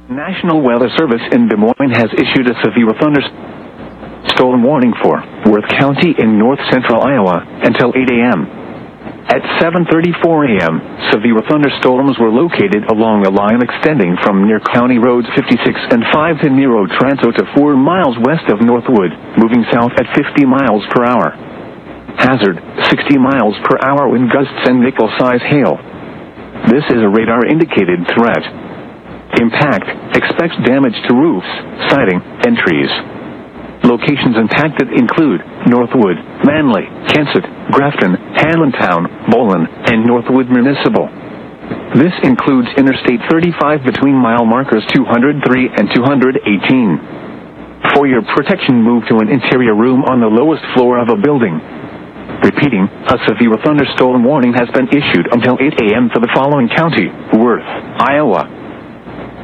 National Weather Service in Des Moines has issued a severe thunderstorm warning for Worth County in north-central Iowa until 8 a.m. At 7:34 a.m., severe thunderstorms were located along a line extending from near County Roads 56 and 5 to Nero Transo to 4 miles west of Northwood, moving south at 50 miles per hour. Hazard, 60 miles per hour wind gusts and nickel-size hail. This is a radar-indicated threat. Impact, expects damage to roofs, siding, and trees. Locations impacted include Northwood, Manley, Kensett, Grafton, Hanlantown, Bolin, and Northwood Municipal. This includes Interstate 35 between mile markers 203 and 218. For your protection, move to an interior room on the lowest floor of a building. Repeating, a severe thunderstorm warning has been issued until 8 a.m. for the following county: Worth, Iowa,